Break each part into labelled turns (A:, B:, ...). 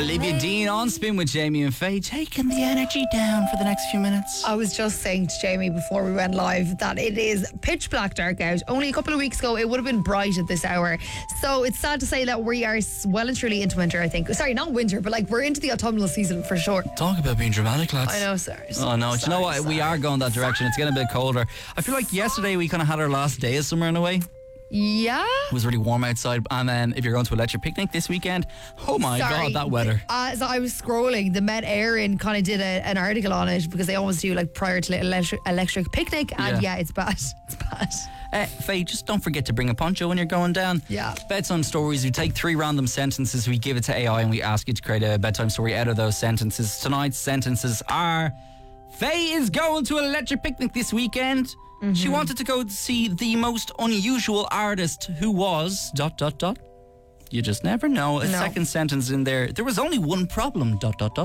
A: Olivia Dean on Spin with Jamie and Faye, taking the energy down for the next few minutes.
B: I was just saying to Jamie before we went live that it is pitch black dark out. Only a couple of weeks ago it would have been bright at this hour. So it's sad to say that we are well and truly into winter, I think. Sorry, not winter, but like we're into the autumnal season for sure.
A: Talk about being dramatic, lads.
B: I know, sorry.
A: Oh no, do you know what? We are going that direction. It's getting a bit colder. I feel like yesterday we kind of had our last day of summer in a way.
B: Yeah.
A: It was really warm outside, and then if you're going to Electric Picnic this weekend, oh my God, that weather.
B: So I was scrolling, the Met Éireann kind of did an article on it because they always do like prior to Electric Picnic, and yeah, it's bad. It's bad.
A: Faye, just don't forget to bring a poncho when you're going down.
B: Yeah.
A: Bedtime stories, we take 3 random sentences, we give it to AI, and we ask you to create a bedtime story out of those sentences. Tonight's sentences are: Faye is going to Electric Picnic this weekend. She wanted to go see the most unusual artist who was ... You just never know. A second sentence in there. There was only one problem ...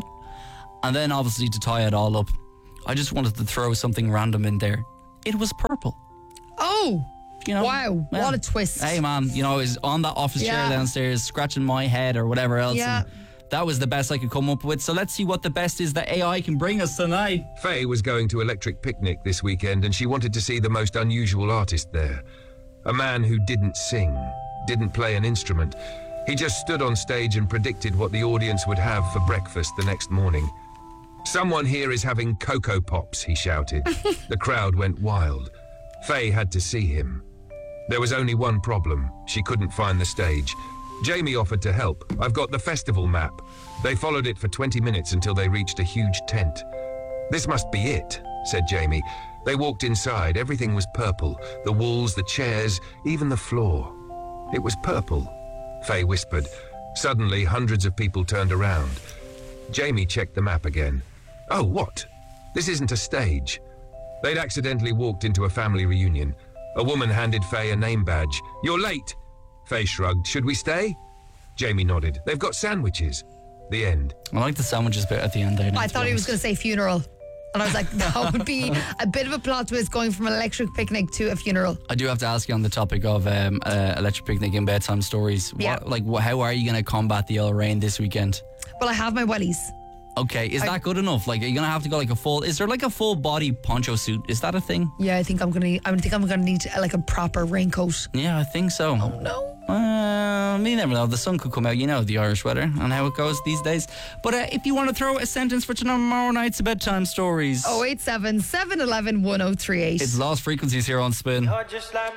A: And then obviously to tie it all up, I just wanted to throw something random in there. It was purple.
B: Oh,
A: you know,
B: wow,
A: well,
B: what a twist.
A: Hey man, you know, I was on that office chair downstairs scratching my head or whatever else.
B: Yeah.
A: And that was the best I could come up with. So let's see what the best is that AI can bring us tonight.
C: Faye was going to Electric Picnic this weekend and she wanted to see the most unusual artist there. A man who didn't sing, didn't play an instrument. He just stood on stage and predicted what the audience would have for breakfast the next morning. "Someone here is having Cocoa Pops," he shouted. The crowd went wild. Faye had to see him. There was only one problem. She couldn't find the stage. Jamie offered to help. "I've got the festival map." They followed it for 20 minutes until they reached a huge tent. "This must be it," said Jamie. They walked inside. Everything was purple. The walls, the chairs, even the floor. "It was purple," Faye whispered. Suddenly, hundreds of people turned around. Jamie checked the map again. "Oh, what? This isn't a stage." They'd accidentally walked into a family reunion. A woman handed Faye a name badge. "You're late." Faye shrugged. "Should we stay?" Jamie nodded. "They've got sandwiches." The end.
A: I like the sandwiches bit at the end there.
B: I thought he was going to say funeral. And I was like, that would be a bit of a plot twist going from an Electric Picnic to a funeral.
A: I do have to ask you on the topic of Electric Picnic and bedtime stories.
B: Yeah.
A: How are you going to combat the old rain this weekend?
B: Well, I have my wellies.
A: Okay, is that good enough? Like, are you gonna have to go like a full? Is there like a full body poncho suit? Is that a thing?
B: Yeah, I think I'm gonna need like a proper raincoat.
A: Yeah, I think so.
B: Oh no.
A: You never know. The sun could come out. You know the Irish weather and how it goes these days. But if you want to throw a sentence for tomorrow night's bedtime stories,
B: 087 711 1038.
A: It's Lost Frequencies here on Spin.